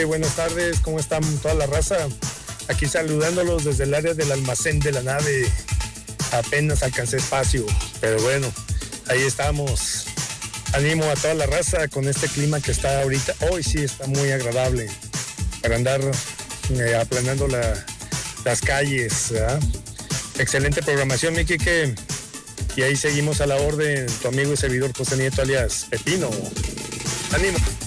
Buenas tardes, ¿cómo están toda la raza? Aquí saludándolos desde el área del almacén de la nave. Apenas alcancé espacio, pero bueno, ahí estamos. Animo a toda la raza con este clima que está ahorita. Hoy sí está muy agradable para andar aplanando las calles, ¿verdad? Excelente programación, mi Quique. Y ahí seguimos a la orden, tu amigo y servidor José Nieto alias Pepino. Ánimo.